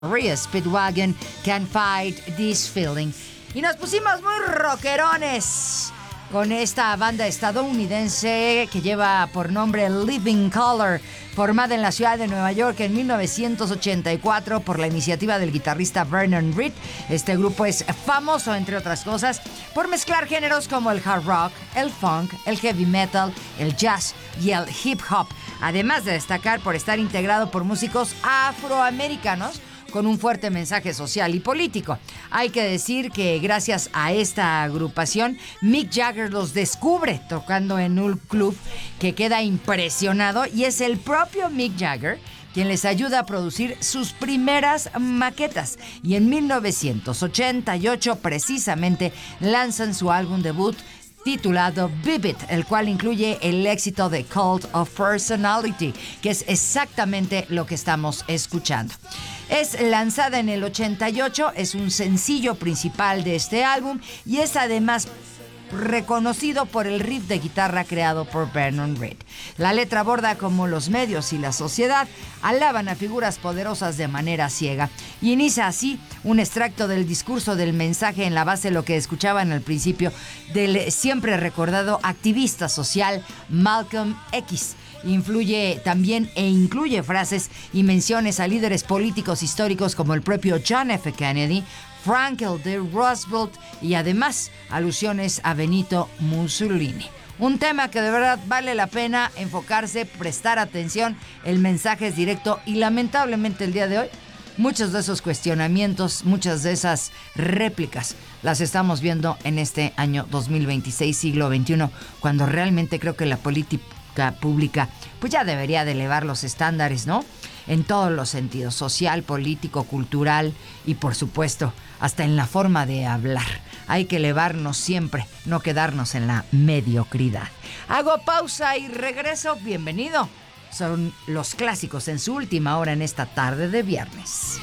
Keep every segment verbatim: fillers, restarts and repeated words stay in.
Maria Speedwagon, Can't Fight This Feeling. Y nos pusimos muy rockerones con esta banda estadounidense que lleva por nombre Living Colour, formada en la ciudad de Nueva York en mil novecientos ochenta y cuatro por la iniciativa del guitarrista Vernon Reid. Este grupo es famoso, entre otras cosas, por mezclar géneros como el hard rock, el funk, el heavy metal, el jazz y el hip hop, además de destacar por estar integrado por músicos afroamericanos con un fuerte mensaje social y político. Hay que decir que gracias a esta agrupación, Mick Jagger los descubre tocando en un club, que queda impresionado, y es el propio Mick Jagger quien les ayuda a producir sus primeras maquetas. Y en mil novecientos ochenta y ocho precisamente lanzan su álbum debut titulado Vivid, el cual incluye el éxito de Cult of Personality, que es exactamente lo que estamos escuchando. Es lanzada en el ochenta y ocho, es un sencillo principal de este álbum y es además reconocido por el riff de guitarra creado por Vernon Reid. La letra aborda cómo los medios y la sociedad alaban a figuras poderosas de manera ciega, y inicia así un extracto del discurso del mensaje en la base de lo que escuchaban al principio del siempre recordado activista social Malcolm X. Influye también e incluye frases y menciones a líderes políticos históricos como el propio John F. Kennedy, Franklin D. Roosevelt y además alusiones a Benito Mussolini. Un tema que de verdad vale la pena enfocarse, prestar atención. El mensaje es directo y lamentablemente el día de hoy muchos de esos cuestionamientos, muchas de esas réplicas las estamos viendo en este año dos mil veintiséis, siglo veintiuno, cuando realmente creo que la política pública pues ya debería de elevar los estándares, ¿no? En todos los sentidos, social, político, cultural y por supuesto hasta en la forma de hablar. Hay que elevarnos siempre, no quedarnos en la mediocridad. Hago pausa y regreso. Bienvenido. Son los clásicos en su última hora en esta tarde de viernes.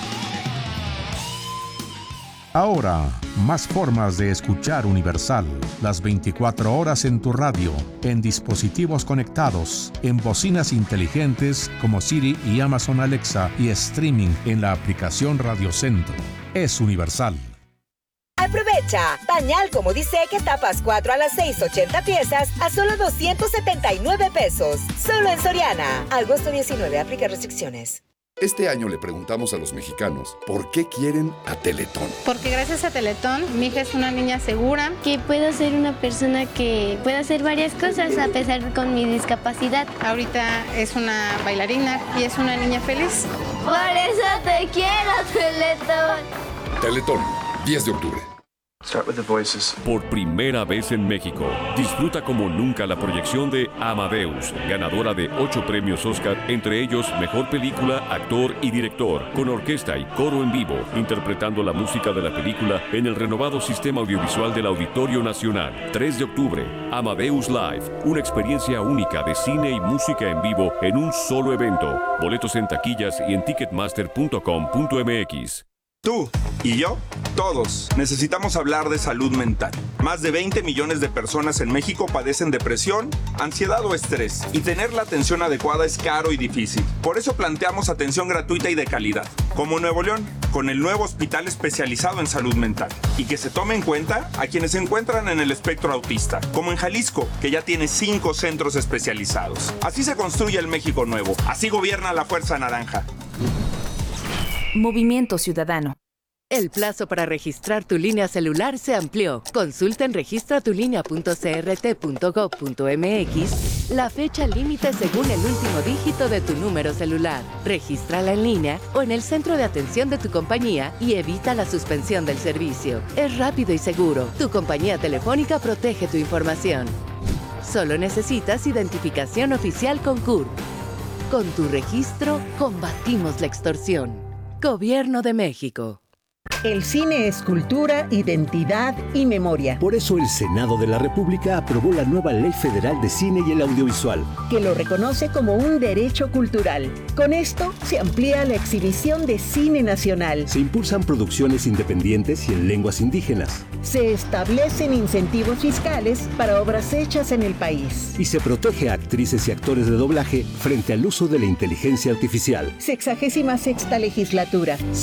Ahora, más formas de escuchar Universal. Las veinticuatro horas en tu radio, en dispositivos conectados, en bocinas inteligentes como Siri y Amazon Alexa y streaming en la aplicación Radio Centro. Es Universal. Aprovecha. Pañal como dice que tapas cuatro a las seis, ochenta piezas a solo doscientos setenta y nueve pesos. Solo en Soriana. Agosto diecinueve. Aplica restricciones. Este año le preguntamos a los mexicanos por qué quieren a Teletón. Porque gracias a Teletón, mi hija es una niña segura. Que puedo ser una persona que puede hacer varias cosas a pesar con mi discapacidad. Ahorita es una bailarina y es una niña feliz. Por eso te quiero, Teletón. Teletón, diez de octubre. Start with the voices. Por primera vez en México, disfruta como nunca la proyección de Amadeus, ganadora de ocho premios Oscar, entre ellos Mejor Película, Actor y Director, con orquesta y coro en vivo, interpretando la música de la película en el renovado sistema audiovisual del Auditorio Nacional. tres de octubre, Amadeus Live, una experiencia única de cine y música en vivo en un solo evento. Boletos en taquillas y en ticketmaster punto com punto m x. Tú y yo, todos, necesitamos hablar de salud mental. Más de veinte millones de personas en México padecen depresión, ansiedad o estrés, y tener la atención adecuada es caro y difícil. Por eso planteamos atención gratuita y de calidad, como Nuevo León, con el nuevo hospital especializado en salud mental, y que se tome en cuenta a quienes se encuentran en el espectro autista, como en Jalisco, que ya tiene cinco centros especializados. Así se construye el México nuevo, así gobierna la Fuerza Naranja. Movimiento Ciudadano. El plazo para registrar tu línea celular se amplió. Consulta en registra tu línea punto c r t punto gov punto m x la fecha límite según el último dígito de tu número celular. Regístrala en línea o en el centro de atención de tu compañía y evita la suspensión del servicio. Es rápido y seguro. Tu compañía telefónica protege tu información. Solo necesitas identificación oficial con C U R. Con tu registro, combatimos la extorsión. Gobierno de México. El cine es cultura, identidad y memoria. Por eso el Senado de la República aprobó la nueva Ley Federal de Cine y el Audiovisual, que lo reconoce como un derecho cultural. Con esto se amplía la exhibición de cine nacional. Se impulsan producciones independientes y en lenguas indígenas. Se establecen incentivos fiscales para obras hechas en el país. Y se protege a actrices y actores de doblaje frente al uso de la inteligencia artificial. Sexagésima sexta legislatura.